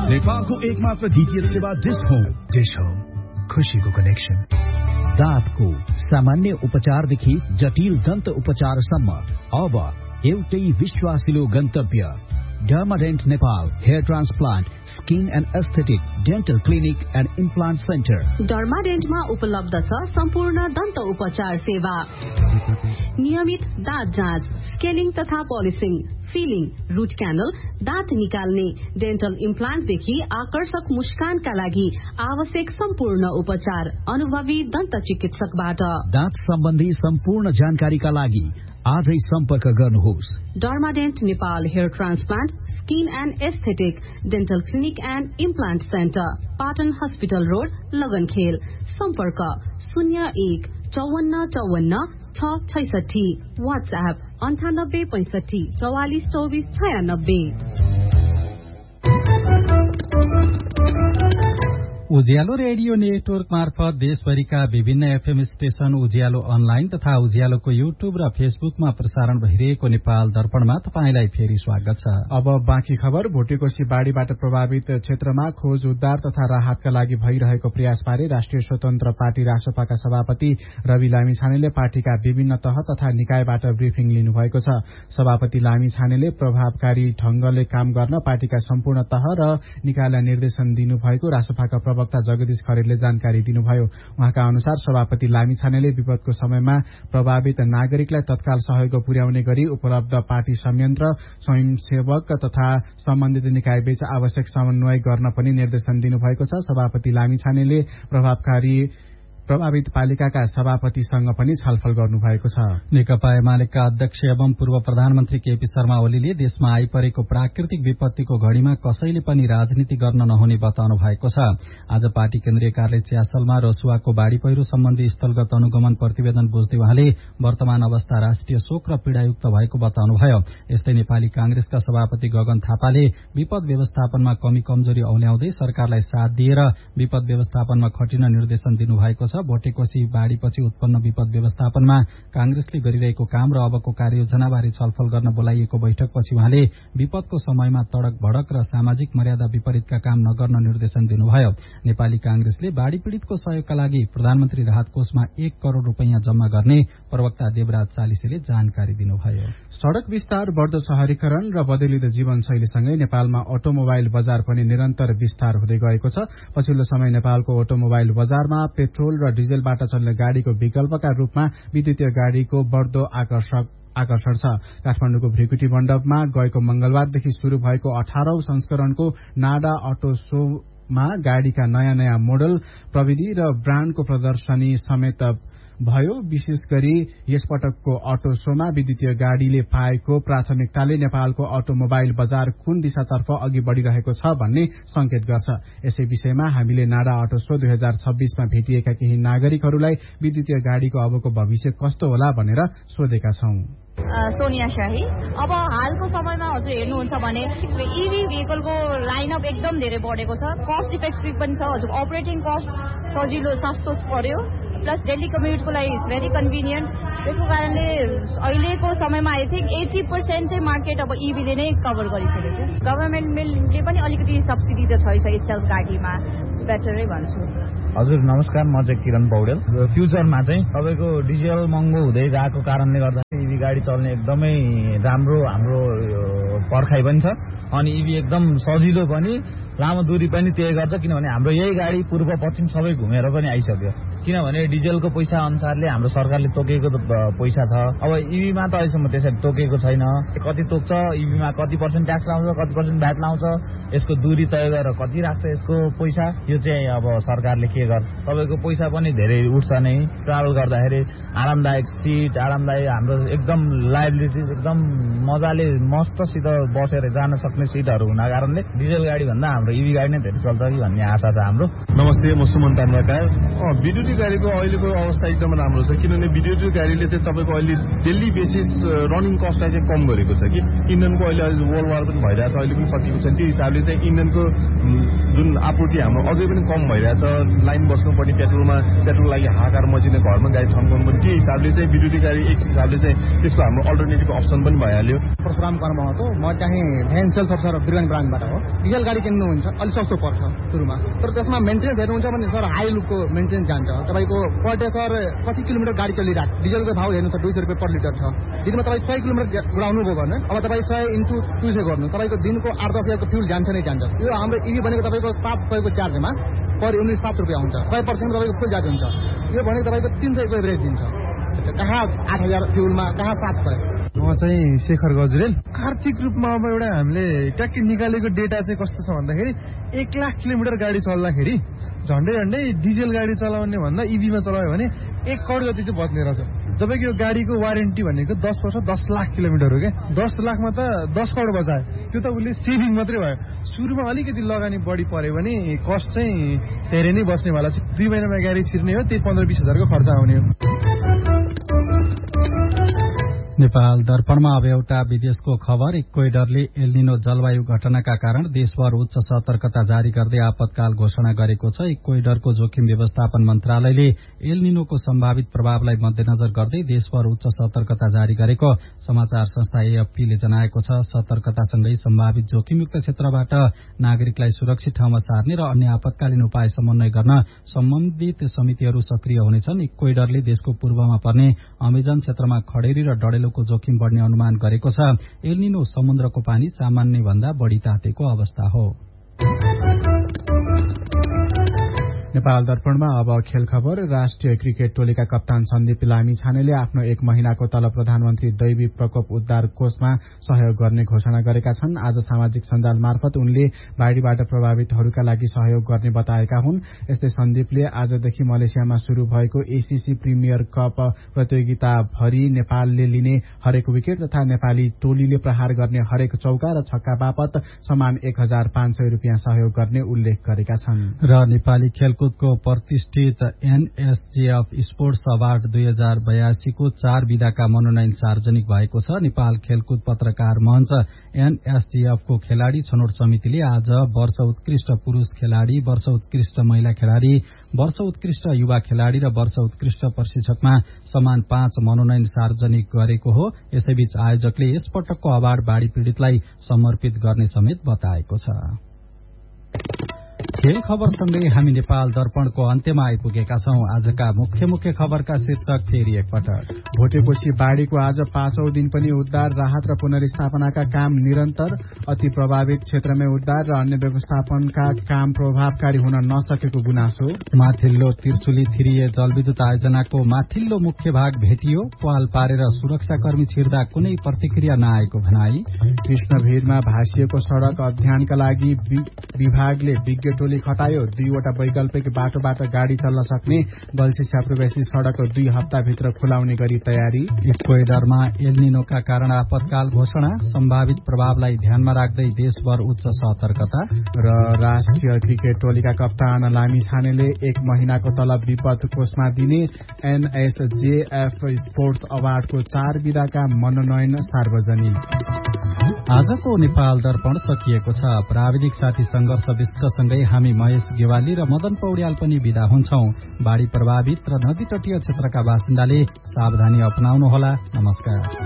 नेपालको एकमात्र डीटीएच सेवा डिश होम, खुशीको कनेक्सन। दाँतको सामान्य उपचारदेखि जटिल दन्त उपचारसम्म अब एउटै विश्वासिलो गन्तव्य डर्माडेन्ट Nepal hair transplant, skin and aesthetic, dental clinic and implant centre. डर्माडेन्टमा उपलब्ध छ सम्पूर्ण दन्त उपचार सेवा, नियमित दाँत जाँच, स्केलिङ तथा पोलिसिङ, फिलिङ, रुट क्यानल, दाँत निकाल्ने, डेन्टल इम्प्लान्टदेखि आकर्षक मुस्कानका लागि आवश्यक सम्पूर्ण उपचार अनुभवी दन्त चिकित्सकबाट। दाँत सम्बन्धी सम्पूर्ण जानकारीका लागि आजै सम्पर्क गर्नुहोस्। डर्माडेन्ट Nepal hair transplant, skin and aesthetic, dental clinic and implant centre, Patan hospital road, लगनखेल। सम्पर्क 01 54 54 666, वाट्सएप 98 65 44 24 96। उज्यालो रेडियो नेटवर्क मार्फत देशभरिका विभिन्न एफएम स्टेशन, उज्यालो अनलाइन तथा उज्यालोको युट्युब र फेसबुकमा प्रसारण भइरहेको नेपाल दर्पणमा तपाईंलाई फेरि स्वागत छ। अब बाँकी खबर। भोटेकोशी बाढ़ीबाट प्रभावित क्षेत्रमा खोज उद्धार तथा राहतका लागि भइरहेको प्रयासबारे राष्ट्रिय स्वतन्त्र पार्टी रासपाका सभापति रवि लामिछानेले पार्टीका विभिन्न तह तथा निकायबाट ब्रिफिङ लिनुभएको छ। सभापति लामिछानेले प्रभावकारी ढंगले काम गर्न पार्टीका सम्पूर्ण तह र निकायलाई निर्देशन दिनुभएको रासपाका प्रवक्ता जगदीश खरेलले जानकारी दिनुभयो। उहाँका अनुसार सभापति लामिछानेले विपदको समयमा प्रभावित नागरिकलाई तत्काल सहयोग पुर्याउने गरी उपलब्ध पार्टी संयन्त्र, स्वयंसेवक तथा सम्बन्धित निकायबीच आवश्यक समन्वय गर्न पनि निर्देशन दिनुभएको छ। सभापति लामिछानेले प्रभावित पालिकाका सभापतिसँग पनि छलफल गर्नुभएको छ। नेकपा एमालेका अध्यक्ष एवं पूर्व प्रधानमन्त्री केपी शर्मा ओलीले देशमा आइपरेको प्राकृतिक विपत्तिको घड़ीमा कसैले पनि राजनीति गर्न नहुने बताउनु भएको छ। आज पार्टी केन्द्रीय कार्यालय च्यासलमा रसुवाको बाढ़ी पहिरो सम्बन्धी स्थलगत अनुगमन प्रतिवेदन बुझ्दै वहाँले वर्तमान अवस्था राष्ट्रिय शोक र पीड़ायुक्त भएको बताउनुभयो। यस्तै नेपाली कांग्रेसका सभापति गगन थापाले विपद व्यवस्थापनमा कमी कमजोरी औल्याउँदै सरकारलाई साथ दिएर विपद व्यवस्थापनमा खटिन निर्देशन दिनुभएको छ। भोटेकोशी बाढ़ीपछि उत्पन्न विपद व्यवस्थापनमा कांग्रेसले गरिरहेको काम र अबको कार्ययोजनाबारे छलफल गर्न बोलाइएको बैठकपछि उहाँले विपदको समयमा तडक भडक र सामाजिक मर्यादा विपरीतका काम नगर्न निर्देशन दिनुभयो। नेपाली कांग्रेसले बाढ़ी पीड़ितको सहयोगका लागि प्रधानमन्त्री राहत कोषमा 1 करोड़ रूपैयाँ जम्मा गर्ने प्रवक्ता देवराज चालिसेले जानकारी दिनुभयो। सड़क विस्तार, बढ्दो शहरीकरण र बदलिँदो जीवनशैलीसँगै नेपालमा अटोमोबाइल बजार पनि निरन्तर विस्तार हुँदै गएको छ। पछिल्लो समय नेपालको अटोमोबाइल बजारमा पेट्रोल र डिजेलबाट चल्ने गाड़ीको विकल्पका रूपमा विद्युतीय गाड़ीको बढ्दो आकर्षण छ। काठमाडौँको भृकुटी मण्डपमा गएको मंगलबारदेखि शुरू भएको 18औं संस्करणको नाडा अटो शोमा गाड़ीका नयाँ मोडल, प्रविधि र ब्रान्डको प्रदर्शनी समेत भयो। विशेष गरी यस पटकको अटो शोमा विद्युतीय गाड़ीले पाएको प्राथमिकताले नेपालको अटोमोबाइल बजार कुन दिशातर्फ अघि बढ़िरहेको छ भन्ने संकेत गर्छ। यसै विषयमा हामीले नाडा अटो शो 2026 मा भेटिएका केही नागरिकहरूलाई विद्युतीय गाड़ीको अबको भविष्य कस्तो होला भनेर सोधेका छौं। सोनिया शाही, अब हालको समयमा हजुर हेर्नुहुन्छ भने ईवी भेहिकलको लाइनअप एकदम धेरै बढेको छ। कस्ट इफेक्टिभ पनि छ। हजुर अपरेटिङ कस्ट सजिलो सस्तो पर्यो, प्लस डेली कम्युटको लागि भेरी कन्भिनियन्ट। त्यसको कारणले अहिलेको समयमा आई थिंक 80% चाहिँ मार्केट अब ईवीले नै कभर गरिसकेको छ। गभर्मेन्टले पनि अलिकति सब्सिडी त छैछ इटसेल्फ गाडीमा, बेटरै भन्छु। हजुर नमस्कार, म चाहिँ किरण पौडेल। फ्युचरमा चाहिँ तपाईको डिजेल महँगो हुँदै गएको कारणले गर्दा ईभी गाडी चल्ने एकदमै राम्रो हाम्रो पर्खाइ पनि छ। अनि ईभी एकदम सजिलो पनि, लामो दूरी पनि तय गर्छ। किनभने हाम्रो यही गाडी पूर्व पश्चिम सबै घुमेर पनि आइसक्यो। किनभने डिजेलको पैसा अनुसारले हाम्रो सरकारले तोकेको पैसा छ। अब ईभीमा त अहिलेसम्म त्यसरी तोकेको छैन। कति तोक्छ, ईभीमा कति % ट्याक्स लाउँछ, कति % भ्याट लाउँछ, यसको दूरी तय गरेर कति राख्छ यसको पैसा, यो चाहिँ अब सरकारले के गर्छ। तपाईँको पैसा पनि धेरै उठ्छ नै। ट्राभल गर्दाखेरि आरामदायक सिट, आरामदायक हाम्रो एकदम लाइबिलिटी एकदम मजाले मस्तसित बसेर जान सक्ने सिटहरू हुन कारणले डिजेल गाडी भन्दा हाम्रो ईभी गाडी नै धेरै चल्छ कि भन्ने आशा छ हाम्रो। नमस्ते, म सुमन ताम्राकार। विद्युतीय गाडीको अहिलेको अवस्था एकदम राम्रो छ, किनभने विद्युतीय गाडीले चाहिँ तपाईँको अहिले डेली बेसिस रनिङ कस्टलाई चाहिँ कम गरेको छ कि इन्धनको अहिले वर्ल्ड वार पनि भइरहेछ, अहिले पनि सकिएको छ। त्यो हिसाबले चाहिँ इन्धनको जुन आपूर्ति हाम्रो अझै पनि कम भइरहेछ, लाइन बस्नुपर्ने पेट्रोल लागि हाहाकार मचिने, घरमा गाडी थन्काउनु पनि। त्यो हिसाबले चाहिँ विद्युतीय गाडी एक हिसाबले चाहिँ त्यसको हाम्रो अल्टरनेटिभ अप्सन पनि भइहाल्यो। परशुराम कर्म हो, म चाहिँ भ्यान सेल्स अफिसर बिरगञ्ज ब्रान्चबाट हो। डिजल गाडी किन्नुहुन्छ अलिक सस्तो पर्छ सुरुमा, तर त्यसमा मेन्टेनेन्स हेर्नुहुन्छ भने सर हाई लुकको मेन्टेनेन्स जान्छ। तपाईँको पर डे सर कति किलोमिटर गाडी चलिरहेको, डिजलको भाउ हेर्नु त 200 रुपियाँ पर लिटर छ। दिनमा तपाईँ 100 किलोमिटर उडाउनु भयो भने अब तपाईँ 100 × 200 गर्नु, तपाईँको दिनको 8-10 हजारको फ्युल जान्छ नै जान्छ। यो हाम्रो इभी भनेको तपाईँको 700 को चार्जमा पर युनिट 7 रुपियाँ हुन्छ, 100% तपाईँको फुल चार्ज हुन्छ। यो भनेको तपाईँको 300 को एभरेज दिन्छ। कहाँ 8000 फ्युलमा, कहाँ 700। म चाहिँ शेखर गजुरेल। आर्थिक रूपमा अब एउटा हामीले ट्याक्कै निकालेको डेटा चाहिँ कस्तो छ भन्दाखेरि 1 लाख किलोमिटर गाडी चल्दाखेरि झन्डै डिजल गाडी चलाउने भन्दा इभीमा चलायो भने 1 करोड जति चाहिँ बच्ने रहेछ। जबकि यो गाडीको वारेन्टी भनेको 10 वर्ष 10 लाख किलोमिटर हो क्या। 10 लाखमा त 10 करोड बचायो, त्यो त उसले सेभिङ मात्रै भयो। सुरुमा अलिकति लगानी बढी पर्यो भने कस्ट चाहिँ धेरै नै बस्नेवाला छ। 2 महिनामा गाडी छिर्ने हो, त्यही 15-20 हजारको खर्च आउने हो। नेपाल दर्पणमा अब एउटा विदेशको खबर। इक्वेडरले एल निनो जलवायु घटनाका कारण देशभर उच्च सतर्कता जारी गर्दै आपतकाल घोषणा गरेको छ। इक्वेडरको जोखिम व्यवस्थापन मन्त्रालयले एल निनोको सम्भावित प्रभावलाई मध्यनजर गर्दै देशभर उच्च सतर्कता जारी गरेको समाचार संस्था एएफपीले जनाएको छ। सतर्कतासँगै सम्भावित जोखिमयुक्त क्षेत्रबाट नागरिकलाई सुरक्षित ठाउँमा सार्ने र अन्य आपतकालीन उपाय समन्वय गर्न सम्बन्धित समितिहरू सक्रिय हुनेछन्। इक्वेडरले देशको पूर्वमा पर्ने अमेजन क्षेत्रमा खडेरी र डडेलो को जोखिम बढ्ने अनुमान गरेको छ। एल निनो समुद्रको पानी सामान्य भन्दा बढ़ी तातेको अवस्था हो। नेपाल दर्पणमा अब खेल खबर। राष्ट्रिय क्रिकेट टोलीका कप्तान सन्दीप लामिछानेले आफ्नो 1 महिनाको तलब प्रधानमन्त्री दैवी प्रकोप उद्धार कोषमा सहयोग गर्ने घोषणा गरेका छन्। आज सामाजिक सञ्जाल मार्फत उनले बाढ़ीबाट प्रभावितहरूका लागि सहयोग गर्ने बताएका हुन्। यस्तै सन्दीपले आजदेखि मलेसियामा शुरू भएको एसीसी प्रिमियर कप प्रतियोगिता भरि नेपालले लिने हरेक विकेट तथा नेपाली टोलीले प्रहार गर्ने हरेक चौका र छक्का बापत समान 1500 रुपियाँ सहयोग गर्ने उल्लेख गरेका छन्। र नेपाली खेलकुदको प्रतिष्ठित एनएसजेएफ स्पोर्ट्स अवार्ड 2082 को 4 विधाका मनोनयन सार्वजनिक भएको छ। नेपाल खेलकुद पत्रकार मञ्च एनएसजेएफ को खेलाड़ी छनौट समितिले आज वर्ष उत्कृष्ट पुरूष खेलाड़ी, वर्ष उत्कृष्ट महिला खेलाड़ी, वर्ष उत्कृष्ट युवा खेलाड़ी र वर्ष उत्कृष्ट प्रशिक्षकमा समान 5 मनोनयन सार्वजनिक गरेको हो। यसैबीच आयोजकले यस पटकको अवार्ड बाढ़ी पीड़ितलाई समर्पित गर्ने समेत बताएको छ। खेल खबरसँगै हामी नेपाल दर्पणको अन्त्यमा आइपुगेका छौं। आजका मुख्य खबरका शीर्षक फेरि एकपटक। भोटेकोशी बाढ़ीको आज 5औं दिन पनि उद्धार, राहत र पुनर्स्थापनाका काम निरन्तर। अति प्रभावित क्षेत्रमै उद्धार र अन्य व्यवस्थापनका काम प्रभावकारी हुन नसकेको गुनासो। माथिल्लो त्रिशुली 3A जलविद्युत आयोजनाको माथिल्लो मुख्य भाग भेटियो, पाल पारेर सुरक्षाकर्मी छिर्दा कुनै प्रतिक्रिया नआएको भनाई। कृष्णभिरमा भाँसिएको सड़क अध्ययनका लागि विभागले विज्ञ टोली खटायो। 2वटा वैकल्पिक बाटोबाट गाड़ी चल्न सक्ने गल्छी स्याप्रवेशी सड़क 2 हप्ताभित्र खुलाउने गरी तयारी। इक्वेडरमा एल निनोका कारण आपतकाल घोषणा, सम्भावित प्रभावलाई ध्यानमा राख्दै देशभर उच्च सतर्कता। र राष्ट्रिय क्रिकेट टोलीका कप्तान लामिछानेले 1 महिनाको तलब विपद कोषमा दिने। एनएसजेएफ स्पोर्ट्स अवार्डको 4 विधाका मनोनयन सार्वजनिक। आजको नेपाल दर्पण सकिएको छ। प्राविधिक साथी संघर्ष विष्टसँगै हामी महेश गेवाली र मदन पौड्याल पनि विदा हुन्छौं। बाढ़ी प्रभावित र नदी तटीय क्षेत्रका बासिन्दाले सावधानी अपनाउनुहोला। नमस्कार।